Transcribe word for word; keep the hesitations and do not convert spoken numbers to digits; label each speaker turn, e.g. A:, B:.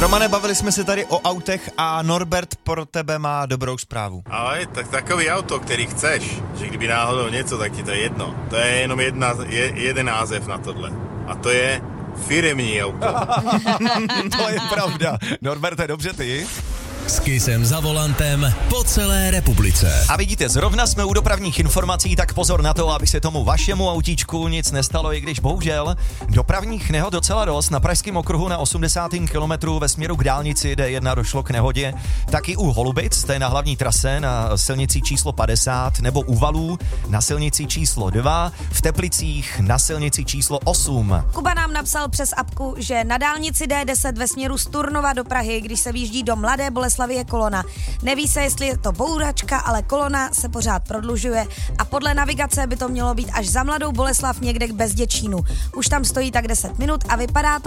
A: Romane, bavili jsme se tady o autech a Norbert pro tebe má dobrou zprávu.
B: Ale tak takový auto, který chceš, že kdyby náhodou něco, tak ti to je jedno. To je jenom jedna, je, jeden název na tohle. A to je firemní auto.
A: To je pravda. Norberte, dobře ty?
C: S Kissem za volantem po celé republice.
A: A vidíte, zrovna jsme u dopravních informací, tak pozor na to, aby se tomu vašemu autíčku nic nestalo, i když bohužel dopravních nehod docela dost. Na pražském okruhu na osmdesátém kilometru ve směru k dálnici D jedna došlo k nehodě. Taky u Holubic, to je na hlavní trase na silnici číslo padesát, nebo u Valů na silnici číslo dva, v Teplicích na silnici číslo osm.
D: Kuba nám napsal přes apku, že na dálnici D deset ve směru z Turnova do Prahy, když se výjíždí do Mladé Boleslavy, je kolona. Neví se, jestli je to bouračka, ale kolona se pořád prodlužuje a podle navigace by to mělo být až za Mladou Boleslav někde k Bezděčínu. Už tam stojí tak deset minut a vypadá to,